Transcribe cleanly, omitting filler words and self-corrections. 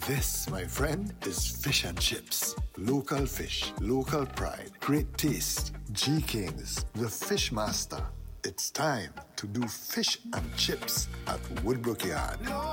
This, my friend, is fish and chips. Local fish, local pride, great taste. G Kings, the fish master. It's time to do fish and chips at Woodbrook Yard.